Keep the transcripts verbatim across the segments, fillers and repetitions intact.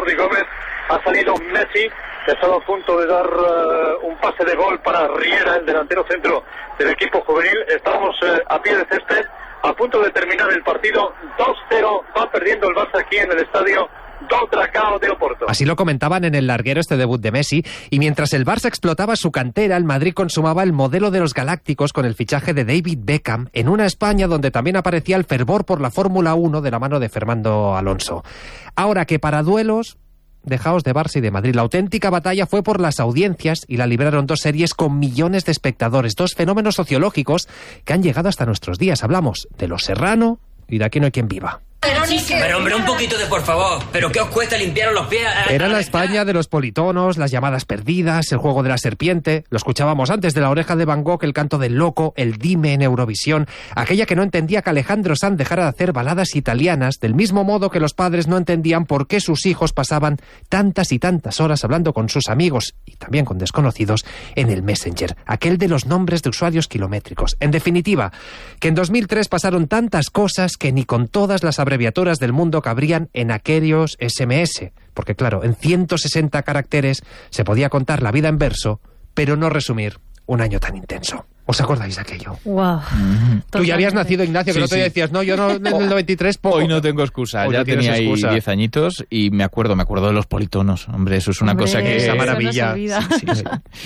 Jordi Gómez, ha salido Messi, que estaba a punto de dar uh, un pase de gol para Riera, el delantero centro del equipo juvenil. Estamos uh, a pie de césped, a punto de terminar el partido. Dos cero, va perdiendo el Barça aquí en el estadio do Dragao de Oporto. Así lo comentaban en el larguero este debut de Messi, y mientras el Barça explotaba su cantera, el Madrid consumaba el modelo de los Galácticos con el fichaje de David Beckham en una España donde también aparecía el fervor por la Fórmula uno de la mano de Fernando Alonso. Ahora que para duelos, dejaos de Barça y de Madrid. La auténtica batalla fue por las audiencias y la libraron dos series con millones de espectadores, dos fenómenos sociológicos que han llegado hasta nuestros días. Hablamos de Los Serrano y de Aquí no hay quien viva. Pero hombre, un poquito de por favor. ¿Pero qué os cuesta limpiaros los pies? Era la España de los politonos, las llamadas perdidas, el juego de la serpiente. Lo escuchábamos antes de La oreja de Van Gogh, el canto del loco, el dime en Eurovisión. Aquella que no entendía que Alejandro Sanz dejara de hacer baladas italianas, del mismo modo que los padres no entendían por qué sus hijos pasaban tantas y tantas horas hablando con sus amigos, y también con desconocidos, en el Messenger. Aquel de los nombres de usuarios kilométricos. En definitiva, que en dos mil tres pasaron tantas cosas que ni con todas las abreviaturas del mundo cabrían en aquellos ese eme ese, porque claro, en ciento sesenta caracteres se podía contar la vida en verso, pero no resumir un año tan intenso. ¿Os acordáis de aquello? Wow. Mm-hmm. Tú ya habías nacido, Ignacio, que sí, no te sí. decías, no, yo no, en el noventa y tres poco. Hoy no tengo excusa, Hoy ya no tenía ahí diez añitos y me acuerdo, me acuerdo de los politonos. Hombre, eso es una Hombre, cosa que... Esa maravilla. No sí, sí, sí.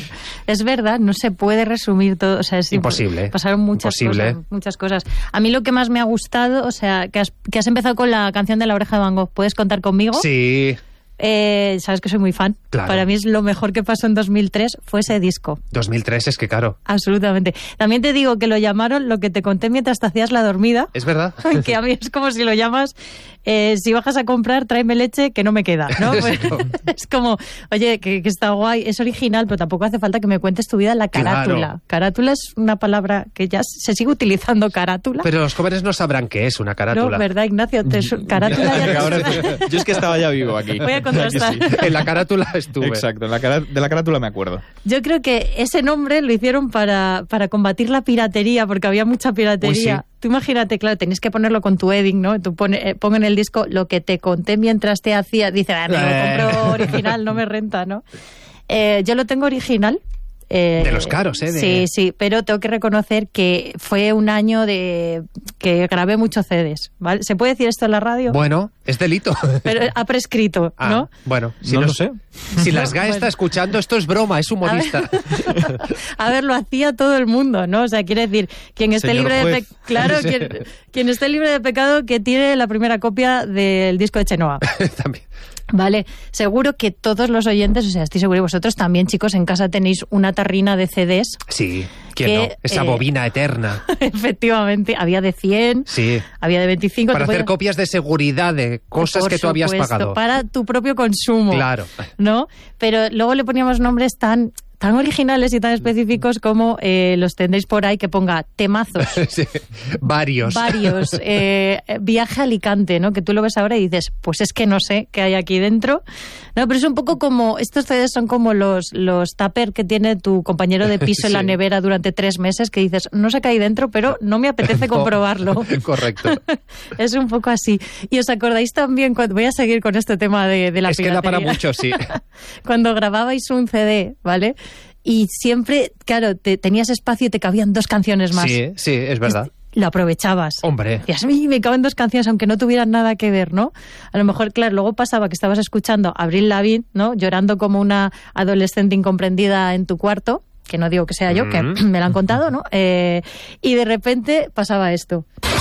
Es verdad, no se puede resumir todo, o sea, es imposible. Pasaron muchas imposible. cosas, muchas cosas. A mí lo que más me ha gustado, o sea, que has, que has empezado con la canción de La oreja de Van Gogh. ¿Puedes contar conmigo? Sí. Eh, sabes que soy muy fan. Claro. Para mí es lo mejor que pasó en dos mil tres, fue ese disco. dos mil tres es que claro. Absolutamente. También te digo que lo llamaron Lo que te conté mientras te hacías la dormida. Es verdad. Que a mí es como si lo llamas, eh, si bajas a comprar, tráeme leche que no me queda, ¿no? Pues, es como, oye, que, que está guay, es original, pero tampoco hace falta que me cuentes tu vida en la carátula. Claro. Carátula es una palabra que ya se sigue utilizando, carátula. Pero los jóvenes no sabrán qué es una carátula. No, ¿verdad, Ignacio? Te, carátula ya... Ahora, yo es que estaba ya vivo aquí. Voy a contrastar. En la carátula estuve. Exacto, en la cara, de la carátula me acuerdo. Yo creo que ese nombre lo hicieron para, para combatir la piratería, porque había mucha piratería. Uy, sí. Tú imagínate, claro, tenías que ponerlo con tu Edding, ¿no? Tú pone, eh, pongo en el disco Lo que te conté mientras te hacía. Dice, ah, me lo compro original, no me renta, ¿no? Eh, yo lo tengo original. Eh, de los caros, ¿eh? De... Sí, sí, pero tengo que reconocer que fue un año de que grabé muchos C Ds, ¿vale? ¿Se puede decir esto en la radio? Bueno, es delito. Pero ha prescrito, ah, ¿no? Bueno, si no nos, lo sé. Si las G A E Bueno. está escuchando, esto es broma, es humorista. A ver, a ver, lo hacía todo el mundo, ¿no? O sea, quiere decir, quien esté Señor libre juez. de pe- claro, Sí. quien, quien esté libre de pecado que tire la primera copia del disco de Chenoa. También. Vale, seguro que todos los oyentes, o sea, estoy seguro, y vosotros también, chicos, en casa tenéis una tarrina de C Ds. Sí, ¿quién Que, no? Esa eh, bobina eterna. Efectivamente, había de cien, Sí. había de veinticinco. Para que hacer podía- copias de seguridad de cosas Por que tú habías supuesto, pagado. para tu propio consumo. Claro. ¿No? Pero luego le poníamos nombres tan, tan originales y tan específicos como eh, los tendréis por ahí, que ponga temazos. Sí, varios. Varios. Eh, viaje a Alicante, ¿no? Que tú lo ves ahora y dices, pues es que no sé qué hay aquí dentro. No, pero es un poco como, estos C Ds son como los, los tupper que tiene tu compañero de piso en la Sí. nevera durante tres meses, que dices, no sé qué hay dentro, pero no me apetece No. comprobarlo. Correcto. Es un poco así. Y os acordáis también, cuando voy a seguir con este tema de, de la Es que da para piratería. mucho, sí. Cuando grababais un C D, ¿vale? Y siempre, claro, te, tenías espacio y te cabían dos canciones más. Sí, sí, es verdad. Lo aprovechabas. Hombre. Decías, "Ay, me caben dos canciones aunque no tuvieran nada que ver", ¿no? A lo mejor, claro, luego pasaba que estabas escuchando a Avril Lavigne, ¿no? Llorando como una adolescente incomprendida en tu cuarto, que no digo que sea yo, que Mm. me lo han contado, ¿no? Eh, y de repente pasaba esto.